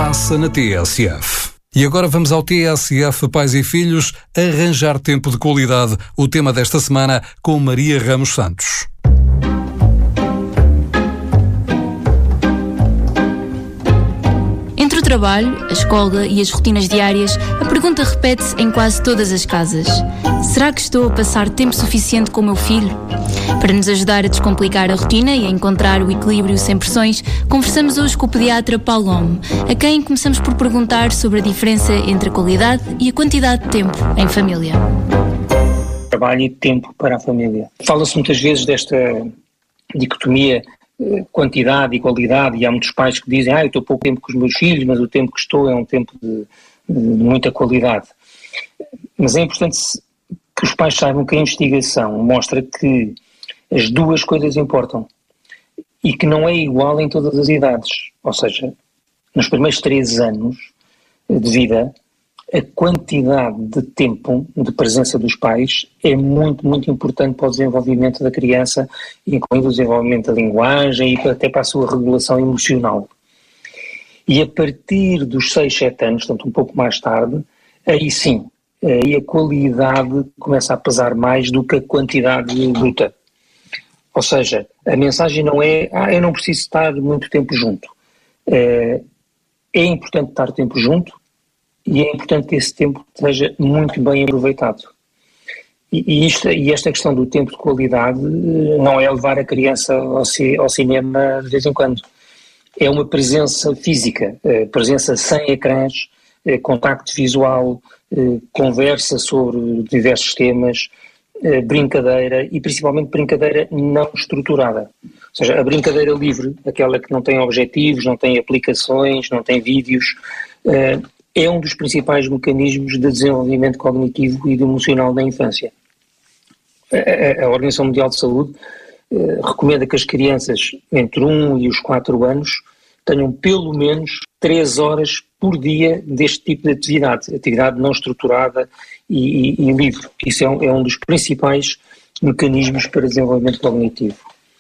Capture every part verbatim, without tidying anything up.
passa na T S F. E agora vamos ao T S F Pais e Filhos, arranjar tempo de qualidade, o tema desta semana com Maria Ramos Santos. Entre o trabalho, a escola e as rotinas diárias, a pergunta repete-se em quase todas as casas. Será que estou a passar tempo suficiente com o meu filho? Para nos ajudar a descomplicar a rotina e a encontrar o equilíbrio sem pressões, conversamos hoje com o pediatra Paulo Homme, a quem começamos por perguntar sobre a diferença entre a qualidade e a quantidade de tempo em família. Trabalho e tempo para a família. Fala-se muitas vezes desta dicotomia quantidade e qualidade, e há muitos pais que dizem ah, eu estou pouco tempo com os meus filhos, mas o tempo que estou é um tempo de, de muita qualidade. Mas é importante que os pais saibam que a investigação mostra que as duas coisas importam e que não é igual em todas as idades. Ou seja, nos primeiros três anos de vida, a quantidade de tempo de presença dos pais é muito, muito importante para o desenvolvimento da criança, incluindo o desenvolvimento da linguagem e até para a sua regulação emocional. E a partir dos seis, sete anos, portanto um pouco mais tarde, aí sim, aí a qualidade começa a pesar mais do que a quantidade bruta. Ou seja, a mensagem não é, ah, eu não preciso estar muito tempo junto. É, é importante estar tempo junto, e é importante que esse tempo seja muito bem aproveitado. E, e, isto, e esta questão do tempo de qualidade não é levar a criança ao, ci, ao cinema de vez em quando. É uma presença física, presença sem ecrãs, contacto visual, conversa sobre diversos temas, brincadeira e principalmente brincadeira não estruturada. Ou seja, a brincadeira livre, aquela que não tem objetivos, não tem aplicações, não tem vídeos, é um dos principais mecanismos de desenvolvimento cognitivo e de emocional na infância. A, a, a Organização Mundial de Saúde eh, recomenda que as crianças entre um e os quatro anos tenham pelo menos três horas por dia deste tipo de atividade, atividade não estruturada e, e, e livre. Isso é um, é um dos principais mecanismos para desenvolvimento cognitivo.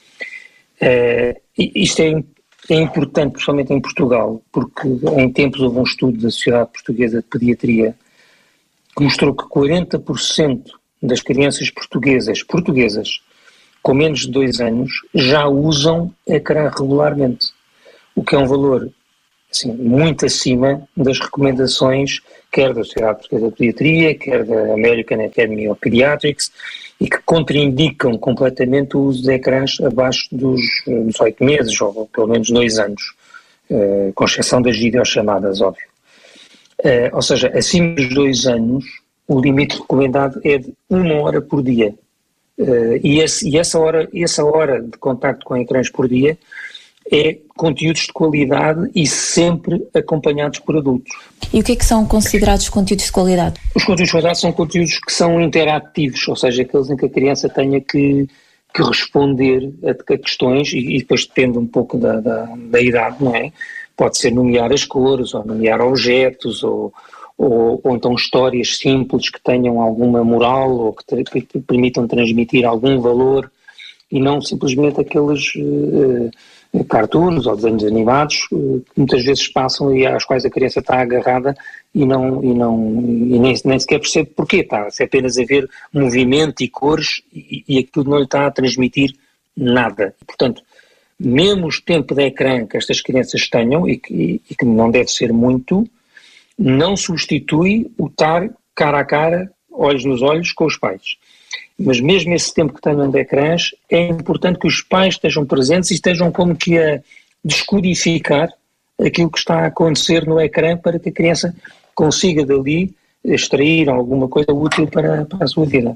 Eh, isto é É importante, principalmente em Portugal, porque em tempos houve um estudo da Sociedade Portuguesa de Pediatria que mostrou que quarenta por cento das crianças portuguesas, portuguesas com menos de dois anos já usam ecrã regularmente, o que é um valor assim, muito acima das recomendações quer da Sociedade Portuguesa de Pediatria, quer da American Academy of Pediatrics, e que contraindicam completamente o uso de ecrãs abaixo dos dezoito meses, ou pelo menos dois anos, uh, com exceção das videochamadas, óbvio. Uh, ou seja, acima dos dois anos, o limite recomendado é de uma hora por dia. Uh, e esse, e essa, hora, essa hora de contacto com ecrãs por dia é conteúdos de qualidade e sempre acompanhados por adultos. E o que é que são considerados conteúdos de qualidade? Os conteúdos de qualidade são conteúdos que são interativos, ou seja, aqueles em que a criança tenha que, que responder a, a questões, e, e depois depende um pouco da, da, da idade, não é? Pode ser nomear as cores, ou nomear objetos, ou, ou, ou então histórias simples que tenham alguma moral, ou que, que, que permitam transmitir algum valor, e não simplesmente aqueles uh, cartoons ou desenhos animados uh, que muitas vezes passam e às quais a criança está agarrada e, não, e, não, e nem, nem sequer percebe porquê, está se apenas a ver movimento e cores e, e aquilo não lhe está a transmitir nada. Portanto, mesmo o tempo de ecrã que estas crianças tenham, e que, e que não deve ser muito, não substitui o estar cara a cara, olhos nos olhos, com os pais. Mas mesmo esse tempo que tenham de ecrãs, é importante que os pais estejam presentes e estejam como que a descodificar aquilo que está a acontecer no ecrã para que a criança consiga dali extrair alguma coisa útil para, para a sua vida.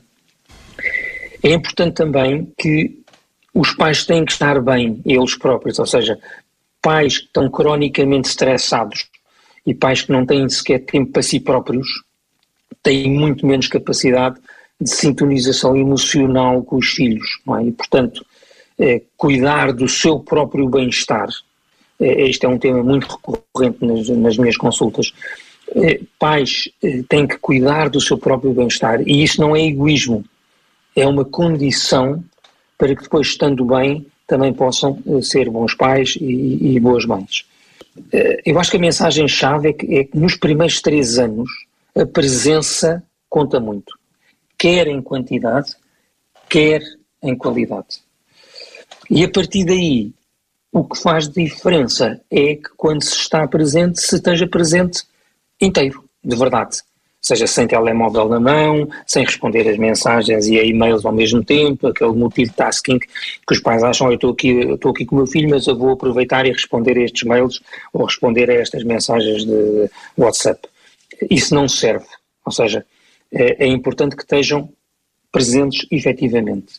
É importante também que os pais têm que estar bem, eles próprios, ou seja, pais que estão cronicamente estressados e pais que não têm sequer tempo para si próprios, têm muito menos capacidade de sintonização emocional com os filhos, não é? E, portanto, eh, cuidar do seu próprio bem-estar, eh, este é um tema muito recorrente nas, nas minhas consultas, eh, pais eh, têm que cuidar do seu próprio bem-estar, e isso não é egoísmo, é uma condição para que depois, estando bem, também possam eh, ser bons pais e, e boas mães. Eu acho que a mensagem-chave é que, é que nos primeiros três anos a presença conta muito, quer em quantidade, quer em qualidade. E a partir daí, o que faz diferença é que quando se está presente, se esteja presente inteiro, de verdade. Seja sem telemóvel na mão, sem responder as mensagens e a e-mails ao mesmo tempo, aquele multitasking que os pais acham, eu estou aqui, eu estou aqui com o meu filho, mas eu vou aproveitar e responder a estes mails ou responder a estas mensagens de WhatsApp. Isso não serve. Ou seja, é, é importante que estejam presentes efetivamente.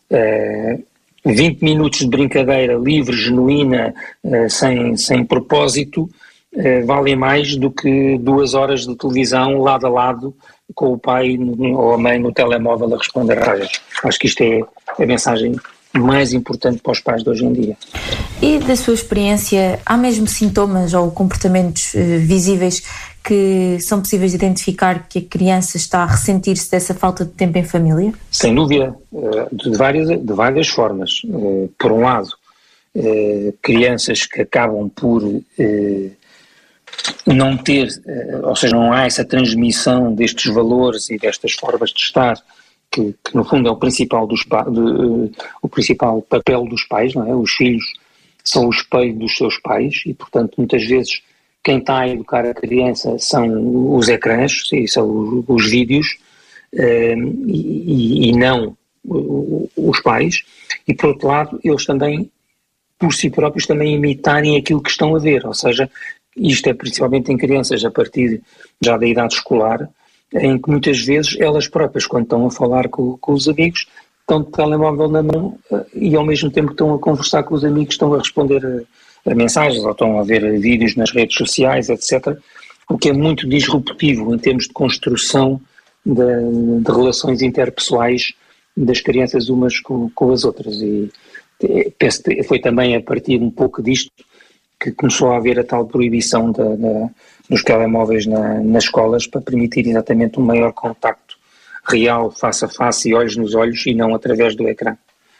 Uh, vinte minutos de brincadeira livre, genuína, uh, sem, sem propósito, Uh, valem mais do que duas horas de televisão lado a lado com o pai ou a mãe no telemóvel a responder a mensagens. Acho que isto é a mensagem mais importante para os pais de hoje em dia. E da sua experiência, há mesmo sintomas ou comportamentos uh, visíveis que são possíveis de identificar que a criança está a ressentir-se dessa falta de tempo em família? Sem dúvida, uh, de, várias, de várias formas. Uh, por um lado, uh, crianças que acabam por... Uh, não ter, ou seja, não há essa transmissão destes valores e destas formas de estar, que, que no fundo é o principal, dos, de, o principal papel dos pais, não é? Os filhos são o espelho dos seus pais e, portanto, muitas vezes quem está a educar a criança são os ecrãs, e são os, os vídeos, um, e, e não os pais, e por outro lado eles também, por si próprios, também imitarem aquilo que estão a ver, ou seja, isto é principalmente em crianças a partir já da idade escolar, em que muitas vezes elas próprias, quando estão a falar com, com os amigos, estão de telemóvel na mão e ao mesmo tempo que estão a conversar com os amigos, estão a responder a, a mensagens ou estão a ver vídeos nas redes sociais, etcétera, o que é muito disruptivo em termos de construção de, de relações interpessoais das crianças umas com, com as outras. E penso que foi também a partir um pouco disto que começou a haver a tal proibição da, da, dos telemóveis na, nas escolas para permitir exatamente um maior contacto real, face a face e olhos nos olhos e não através do ecrã.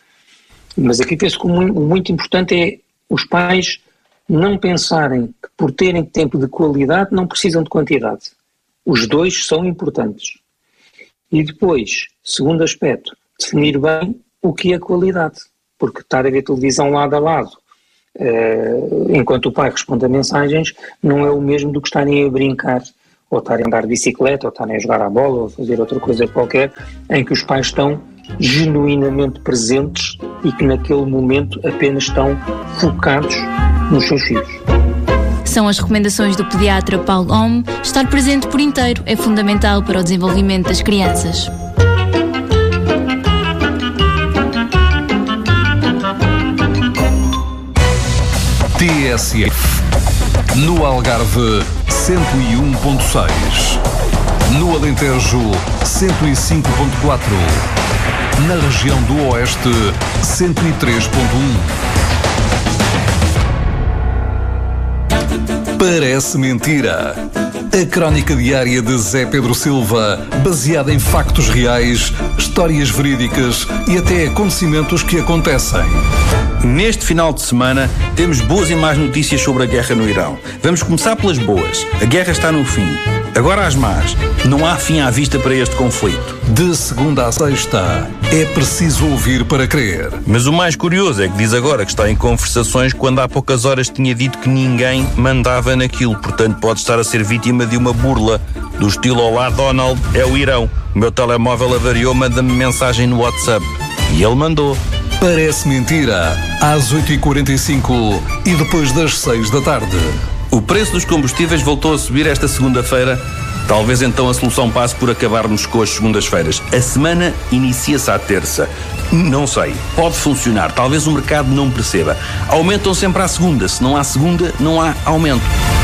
Mas aqui penso que o muito, o muito importante é os pais não pensarem que por terem tempo de qualidade não precisam de quantidade. Os dois são importantes. E depois, segundo aspecto, definir bem o que é qualidade, porque estar a ver televisão lado a lado, Uh, enquanto o pai responde a mensagens, não é o mesmo do que estarem a brincar, ou estarem a andar de bicicleta, ou estarem a jogar à bola, ou a fazer outra coisa qualquer, em que os pais estão genuinamente presentes e que naquele momento apenas estão focados nos seus filhos. São as recomendações do pediatra Paulo Homme. Estar presente por inteiro é fundamental para o desenvolvimento das crianças. T S F. No Algarve, cento e um ponto seis. No Alentejo, cento e cinco ponto quatro. Na região do Oeste, cento e três ponto um. Parece mentira. A crónica diária de Zé Pedro Silva, baseada em factos reais, histórias verídicas e até acontecimentos que acontecem. Neste final de semana temos boas e más notícias sobre a guerra no Irão. Vamos começar pelas boas. A guerra está no fim. Agora as más. Não há fim à vista para este conflito. De segunda a sexta, é preciso ouvir para crer. Mas o mais curioso é que diz agora que está em conversações quando há poucas horas tinha dito que ninguém mandava naquilo. Portanto, pode estar a ser vítima de uma burla. Do estilo olá Donald, é o Irão. O meu telemóvel avariou, manda-me mensagem no WhatsApp. E ele mandou. Parece mentira. Às oito e quarenta e cinco e depois das seis da tarde. O preço dos combustíveis voltou a subir esta segunda-feira. Talvez então a solução passe por acabarmos com as segundas-feiras. A semana inicia-se à terça. Não sei. Pode funcionar. Talvez o mercado não perceba. Aumentam sempre à segunda. Se não há segunda, não há aumento.